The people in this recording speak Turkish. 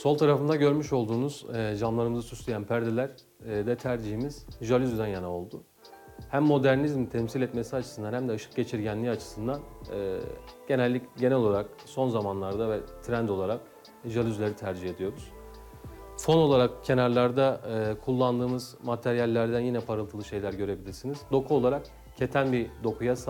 Sol tarafında görmüş olduğunuz camlarımızı süsleyen perdeler de tercihimiz jalüziden yana oldu. Hem modernizmi temsil etmesi açısından hem de ışık geçirgenliği açısından genel olarak son zamanlarda ve trend olarak jalüzileri tercih ediyoruz. Fon olarak kenarlarda kullandığımız materyallerden yine parıltılı şeyler görebilirsiniz. Doku olarak keten bir dokuya sahip.